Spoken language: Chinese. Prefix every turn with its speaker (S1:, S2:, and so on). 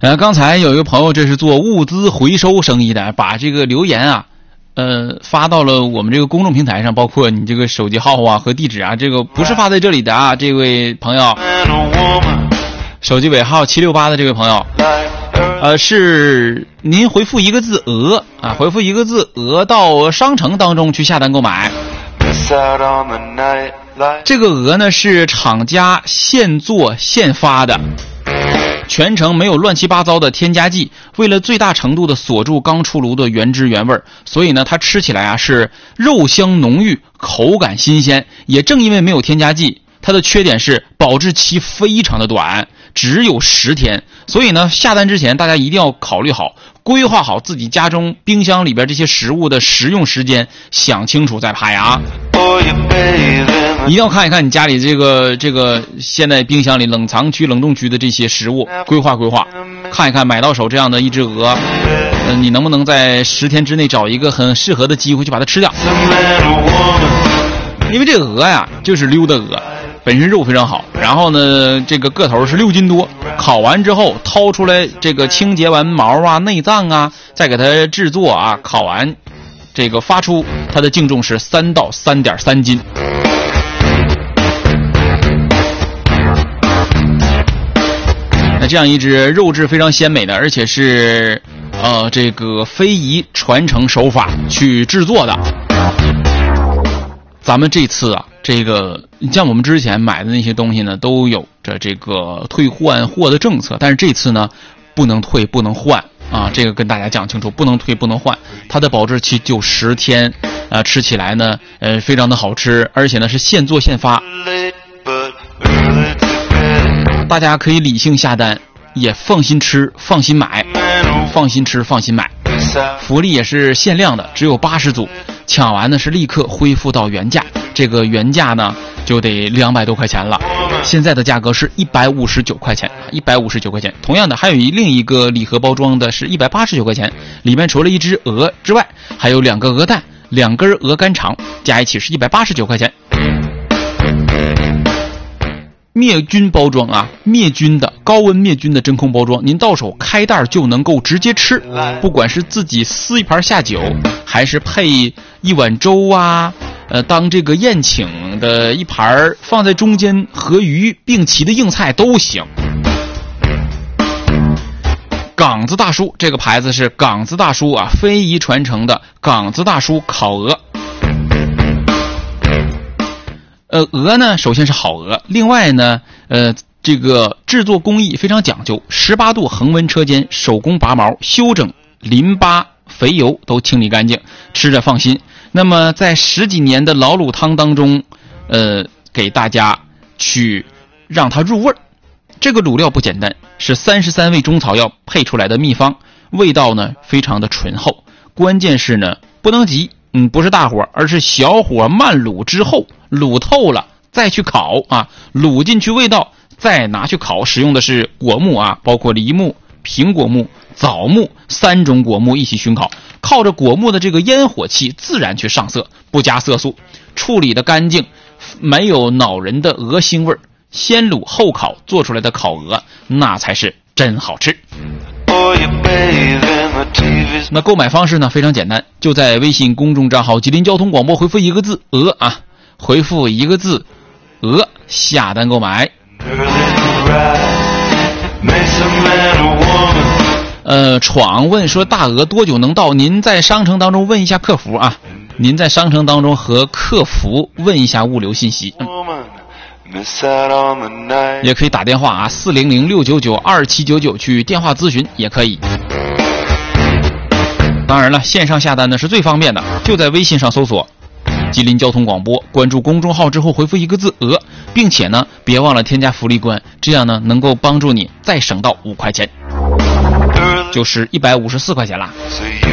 S1: 刚才有一个朋友，这是做物资回收生意的，把这个留言啊，发到了我们这个公众平台上，包括你这个手机号啊和地址啊，这个不是发在这里的啊，这位朋友，手机尾号768的这位朋友，是您回复一个字鹅啊，回复一个字鹅到商城当中去下单购买。这个鹅呢是厂家现做现发的，全程没有乱七八糟的添加剂，为了最大程度的锁住刚出炉的原汁原味，所以呢它吃起来啊是肉香浓郁，口感新鲜。也正因为没有添加剂，它的缺点是保质期非常的短，只有10天。所以呢下单之前大家一定要考虑好，规划好自己家中冰箱里边这些食物的食用时间，想清楚再拍啊。一定要看一看你家里这个现在冰箱里冷藏区冷冻区的这些食物，规划看一看买到手这样的一只鹅，你能不能在10天之内找一个很适合的机会去把它吃掉。因为这个鹅呀就是溜达鹅，本身肉非常好，然后呢这个个头是6斤多，烤完之后掏出来这个清洁完毛啊内脏啊，再给它制作啊，烤完这个发出它的净重是3到3.3斤。那这样一只肉质非常鲜美的，而且是这个非遗传承手法去制作的。咱们这次啊，这个像我们之前买的那些东西呢，都有着这个退换货的政策，但是这次呢，不能退不能换啊，这个跟大家讲清楚，不能退不能换。它的保质期就10天，吃起来呢，非常的好吃，而且呢是现做现发，大家可以理性下单，也放心吃放心买，放心吃放心买。福利也是限量的，只有80组。抢完呢是立刻恢复到原价，这个原价呢就得200多块钱了，现在的价格是159块钱，159块钱。同样的还有另一个礼盒包装的是189块钱，里面除了一只鹅之外，还有2个鹅蛋，2根鹅肝肠，加一起是189块钱。灭菌包装啊，灭菌的高温灭菌的真空包装，您到手开袋就能够直接吃，不管是自己撕一盘下酒，还是配一碗粥啊，当这个宴请的一盘放在中间和鱼并齐的硬菜都行。岗子大叔这个牌子是岗子大叔啊，非遗传承的岗子大叔烤鹅。鹅呢首先是好鹅，另外呢这个制作工艺非常讲究，18度恒温车间，手工拔毛，修整淋巴肥油都清理干净，吃着放心。那么在10几年的老卤汤当中给大家去让它入味儿。这个卤料不简单，是33味中草药配出来的秘方，味道呢非常的醇厚，关键是呢不能急，不是大火，而是小火慢卤之后，卤透了再去烤啊，卤进去味道再拿去烤。使用的是果木啊，包括梨木、苹果木、枣木3种果木一起熏烤，靠着果木的这个烟火气自然去上色，不加色素，处理的干净，没有恼人的鹅腥味，先卤后烤做出来的烤鹅那才是真好吃。那购买方式呢非常简单，就在微信公众账号吉林交通广播回复一个字鹅啊，回复一个字鹅下单购买。闯问说大鹅多久能到？您在商城当中问一下客服啊，您在商城当中和客服问一下物流信息。也可以打电话啊，400-699-2799去电话咨询也可以。当然了，线上下单呢是最方便的，就在微信上搜索吉林交通广播，关注公众号之后回复一个字鹅，并且呢别忘了添加福利关，这样呢能够帮助你再省到5块钱，就是154块钱啦。